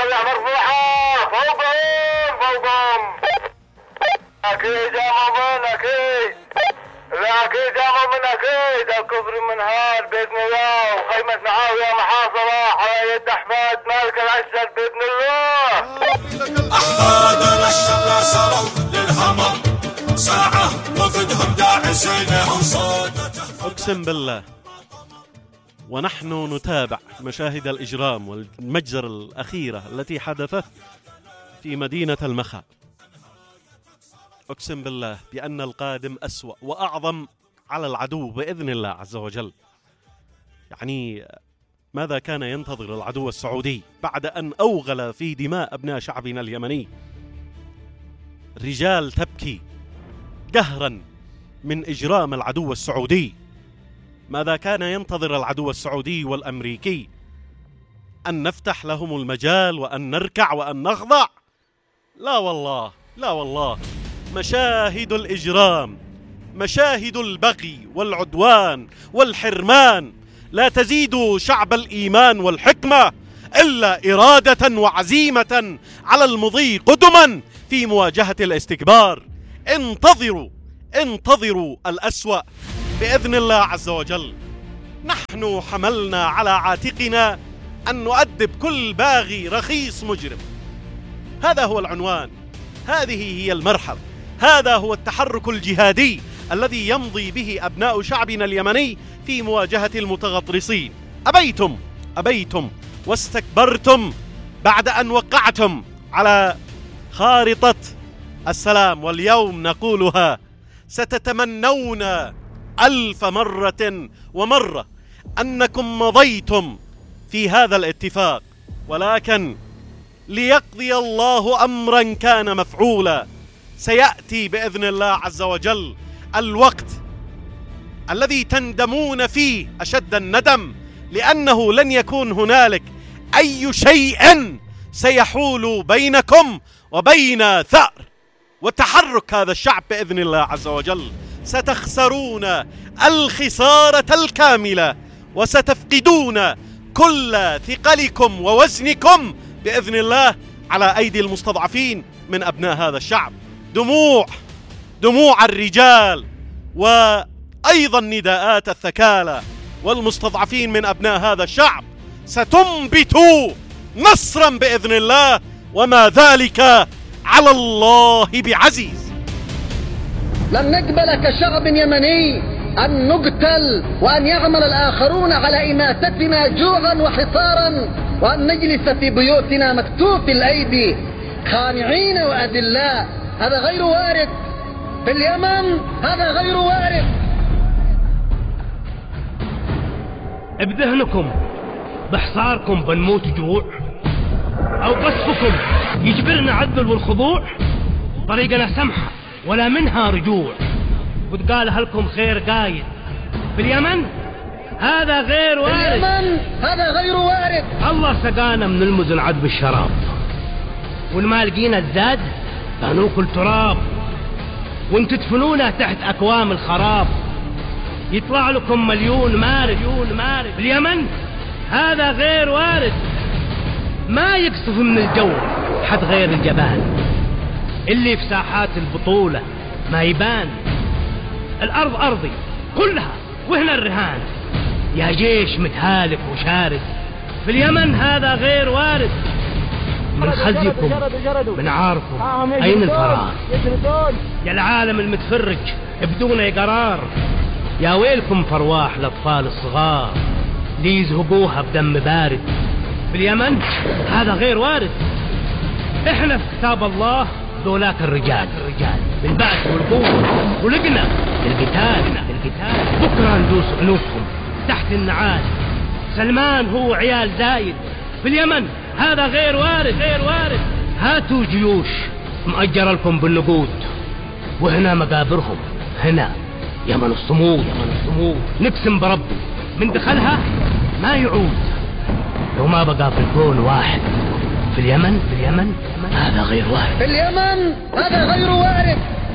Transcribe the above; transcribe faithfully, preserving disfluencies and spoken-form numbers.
الراوية مرفوعة فوقهم فوقهم. أكيد يا مؤمن أكيد، لا أكيد يا مؤمن أكيد. الكفر منهار بإذن الله، وخيمة معاوية محاصرة على يد أحمد مالك الأسد بإذن الله. أحفادنا الشر سروا للهمر ساعة وفدهم داعسين وصوته. أقسم بالله ونحن نتابع مشاهد الإجرام والمجزرة الأخيرة التي حدثت في مدينة المخا، أقسم بالله بأن القادم أسوأ وأعظم على العدو بإذن الله عز وجل. يعني ماذا كان ينتظر العدو السعودي بعد أن أوغل في دماء أبناء شعبنا اليمني؟ رجال تبكي قهرا من إجرام العدو السعودي. ماذا كان ينتظر العدو السعودي والأمريكي؟ أن نفتح لهم المجال وأن نركع وأن نخضع؟ لا والله، لا والله. مشاهد الإجرام، مشاهد البغي والعدوان والحرمان لا تزيد شعب الإيمان والحكمة إلا إرادة وعزيمة على المضي قدما في مواجهة الاستكبار. انتظروا انتظروا الأسوأ بإذن الله عز وجل. نحن حملنا على عاتقنا أن نؤدب كل باغي رخيص مجرم. هذا هو العنوان، هذه هي المرحلة، هذا هو التحرك الجهادي الذي يمضي به أبناء شعبنا اليمني في مواجهة المتغطرسين. أبيتم أبيتم واستكبرتم بعد أن وقعتم على خارطة السلام، واليوم نقولها: ستتمنون ألف مرة ومرة أنكم مضيتم في هذا الاتفاق، ولكن ليقضي الله أمرا كان مفعولا. سيأتي بإذن الله عز وجل الوقت الذي تندمون فيه أشد الندم، لأنه لن يكون هنالك أي شيء سيحول بينكم وبين ثأر وتحرك هذا الشعب بإذن الله عز وجل. ستخسرون الخسارة الكاملة وستفقدون كل ثقلكم ووزنكم بإذن الله على أيدي المستضعفين من أبناء هذا الشعب. دموع دموع الرجال وأيضا نداءات الثكالى والمستضعفين من أبناء هذا الشعب ستنبت نصرا بإذن الله، وما ذلك على الله بعزيز. لن نقبل كشعب يمني أن نقتل وأن يعمل الآخرون على إماتتنا جوعا وحصارا، وأن نجلس في بيوتنا مكتوف الأيدي خانعين وأذلاء. هذا غير وارد في اليمن، هذا غير وارد. بذهنكم بحصاركم بنموت جوع، أو قصفكم يجبرنا عذل والخضوع؟ طريقنا سمحة ولا منها رجوع، وتقال لكم خير قايد. في اليمن هذا غير وارد، في اليمن هذا غير وارد. الله سقانا من المزن عذب الشراب، والما لقينا الزاد فنوكل تراب، وانت تدفنونا تحت أكوام الخراب. يطلع لكم مليون مارد مليون مارد. في اليمن هذا غير وارد، ما يقصف من الجو حد غير الجبال اللي في ساحات البطولة ما يبان. الأرض أرضي كلها وهنا الرهان، يا جيش متهالك وشارد. في اليمن هذا غير وارد، من خزيكم من عاركم أين الفرار؟ يا العالم المتفرج بدون قرار، يا ويلكم فرواح الأطفال الصغار اللي يزهقوها بدم بارد. في اليمن هذا غير وارد، احنا في كتاب الله ذولاك الرجال الرجال بالبعث والقوة، ولقنا القتال القتال بكرة ندوس عنوفهم تحت النعال. سلمان هو عيال زايد. في اليمن هذا غير وارد غير وارد. هاتوا جيوش مأجر لكم بالنقود، وهنا مقابرهم، هنا يمن الصمود يمن الصمود. نقسم بربي من دخلها ما يعود، لو ما بقى في الكون واحد. في اليمن في اليمن هذا غير وارد. في اليمن هذا غير وارد.